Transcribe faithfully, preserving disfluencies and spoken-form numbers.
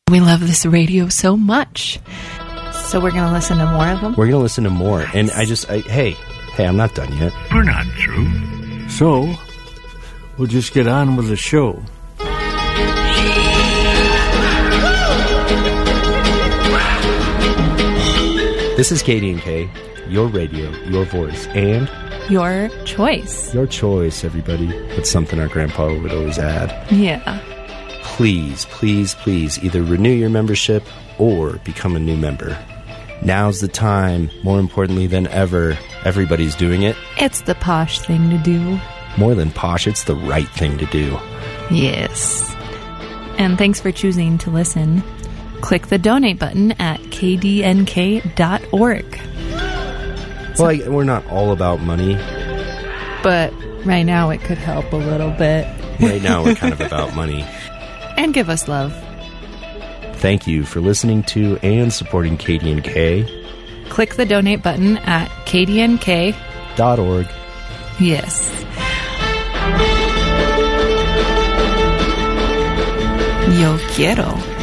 We love this radio so much. So we're going to listen to more of them? We're going to listen to more. Nice. And I just, I, hey, hey, I'm not done yet. We're not through. So, we'll just get on with the show. This is Katie and Kay, your radio, your voice, and... your choice. Your choice, everybody. That's something our grandpa would always add. Yeah. Please, please, please either renew your membership or become a new member. Now's the time. More importantly than ever, everybody's doing it. It's the posh thing to do. More than posh, it's the right thing to do. Yes. And thanks for choosing to listen. Click the donate button at k d n k dot org. Well, I, we're not all about money. But right now it could help a little bit. Right now we're kind of about money. And give us love. Thank you for listening to and supporting Katie and Kay. Click the donate button at k d n k dot org. Yes. Yo quiero.